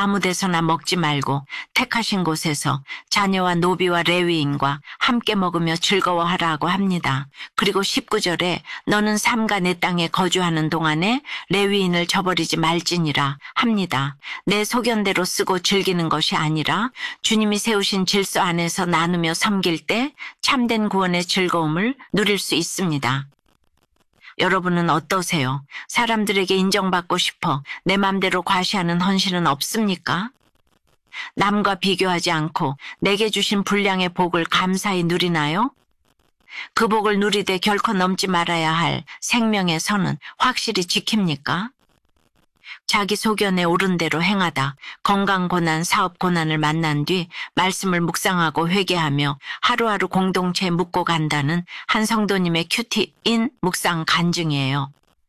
아무 데서나 먹지 말고 택하신 곳에서 자녀와 노비와 레위인과 함께 먹으며 즐거워하라고 합니다. 그리고 19절에 너는 삼가 내 땅에 거주하는 동안에 레위인을 저버리지 말지니라 합니다. 내 소견대로 쓰고 즐기는 것이 아니라 주님이 세우신 질서 안에서 나누며 섬길 때 참된 구원의 즐거움을 누릴 수 있습니다. 여러분은 어떠세요? 사람들에게 인정받고 싶어 내 맘대로 과시하는 헌신은 없습니까? 남과 비교하지 않고 내게 주신 분량의 복을 감사히 누리나요? 그 복을 누리되 결코 넘지 말아야 할 생명의 선은 확실히 지킵니까? 자기 소견에 오른 대로 행하다 건강고난, 사업고난을 만난 뒤 말씀을 묵상하고 회개하며 하루하루 공동체에 묻고 간다는 한 성도님의 큐티인 묵상 간증이에요.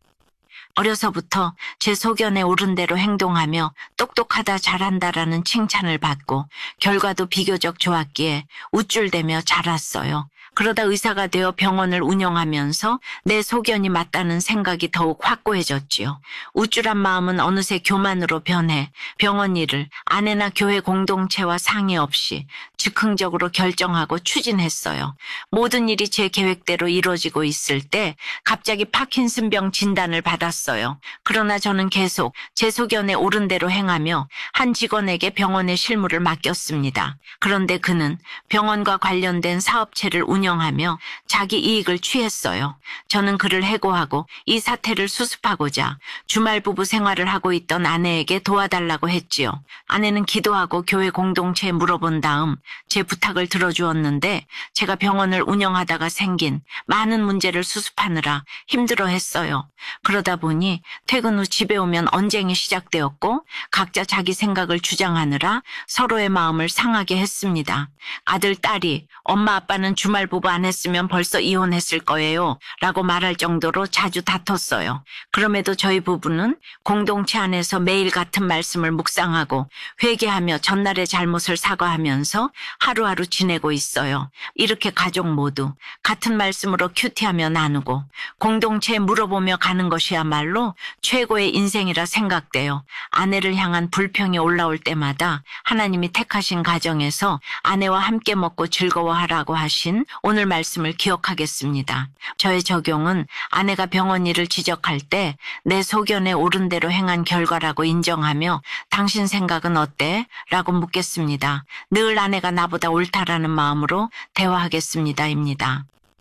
어려서부터 제 소견에 오른 대로 행동하며 똑똑하다 잘한다라는 칭찬을 받고 결과도 비교적 좋았기에 우쭐대며 자랐어요. 그러다 의사가 되어 병원을 운영하면서 내 소견이 맞다는 생각이 더욱 확고해졌지요. 우쭐한 마음은 어느새 교만으로 변해 병원 일을 아내나 교회 공동체와 상의 없이 즉흥적으로 결정하고 추진했어요. 모든 일이 제 계획대로 이루어지고 있을 때 갑자기 파킨슨병 진단을 받았어요. 그러나 저는 계속 제 소견에 오른 대로 행하며 한 직원에게 병원의 실무를 맡겼습니다. 그런데 그는 병원과 관련된 사업체를 운영하며 자기 이익을 취했어요. 저는 그를 해고하고 이 사태를 수습하고자 주말 부부 생활을 하고 있던 아내에게 도와달라고 했지요. 아내는 기도하고 교회 공동체에 물어본 다음 제 부탁을 들어주었는데 제가 병원을 운영하다가 생긴 많은 문제를 수습하느라 힘들어했어요. 그러다 보니 퇴근 후 집에 오면 언쟁이 시작되었고 각자 자기 생각을 주장하느라 서로의 마음을 상하게 했습니다. 아들, 딸이 엄마 아빠는 주말 부부 안 했으면 벌써 이혼했을 거예요 라고 말할 정도로 자주 다퉜어요. 그럼에도 저희 부부는 공동체 안에서 매일 같은 말씀을 묵상하고 회개하며 전날의 잘못을 사과하면서 하루하루 지내고 있어요. 이렇게 가족 모두 같은 말씀으로 큐티하며 나누고 공동체에 물어보며 가는 것이야말로 최고의 인생이라 생각돼요. 아내를 향한 불평이 올라올 때마다 하나님이 택하신 가정에서 아내와 함께 먹고 즐거워하라고 하신 오늘 말씀을 기억하겠습니다. 저의 적용은 아내가 병원 일을 지적할 때 내 소견에 오른 대로 행한 결과라고 인정하며 당신 생각은 어때? 라고 묻겠습니다. 늘 아내가 나보다 옳다라는 마음으로 대화하겠습니다입니다.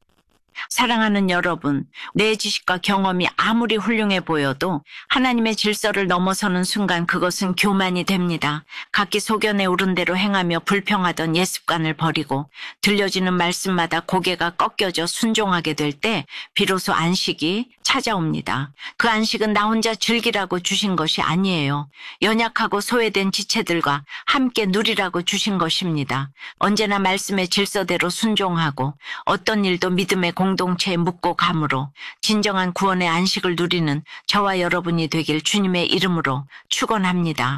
사랑하는 여러분, 내 지식과 경험이 아무리 훌륭해 보여도 하나님의 질서를 넘어서는 순간 그것은 교만이 됩니다. 각기 소견에 오른 대로 행하며 불평하던 옛 습관을 버리고 들려지는 말씀마다 고개가 꺾여져 순종하게 될 때 비로소 안식이 찾아옵니다. 그 안식은 나 혼자 즐기라고 주신 것이 아니에요. 연약하고 소외된 지체들과 함께 누리라고 주신 것입니다. 언제나 말씀의 질서대로 순종하고 어떤 일도 믿음의 공동체에 묻고 감으로 진정한 구원의 안식을 누리는 저와 여러분이 되길 주님의 이름으로 축원합니다.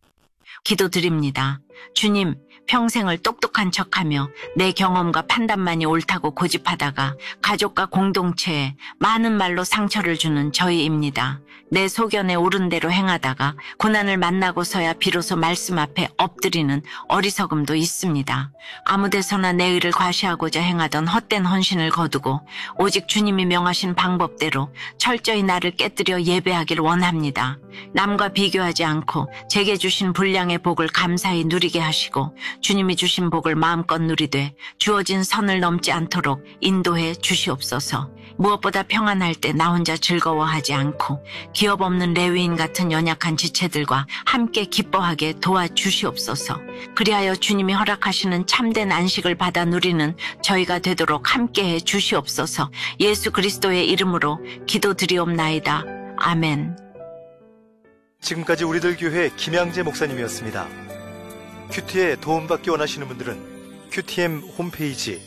기도드립니다. 주님, 평생을 똑똑한 척하며 내 경험과 판단만이 옳다고 고집하다가 가족과 공동체에 많은 말로 상처를 주는 저희입니다. 내 소견에 오른 대로 행하다가 고난을 만나고서야 비로소 말씀 앞에 엎드리는 어리석음도 있습니다. 아무 데서나 내 의를 과시하고자 행하던 헛된 헌신을 거두고 오직 주님이 명하신 방법대로 철저히 나를 깨뜨려 예배하길 원합니다. 남과 비교하지 않고 제게 주신 분량의 복을 감사히 누리게 하시고 주님이 주신 복을 마음껏 누리되 주어진 선을 넘지 않도록 인도해 주시옵소서. 무엇보다 평안할 때 나 혼자 즐거워하지 않고 기업 없는 레위인 같은 연약한 지체들과 함께 기뻐하게 도와주시옵소서. 그리하여 주님이 허락하시는 참된 안식을 받아 누리는 저희가 되도록 함께해 주시옵소서. 예수 그리스도의 이름으로 기도드리옵나이다. 아멘. 지금까지 우리들 교회 김양재 목사님이었습니다. 큐티에 도움받기 원하시는 분들은 큐티엠 홈페이지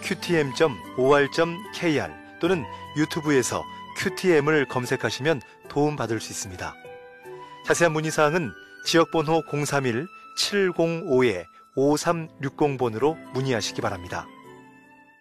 qtm.or.kr 또는 유튜브에서 큐티엠을 검색하시면 도움받을 수 있습니다. 자세한 문의사항은 지역번호 031-705-5360번으로 문의하시기 바랍니다.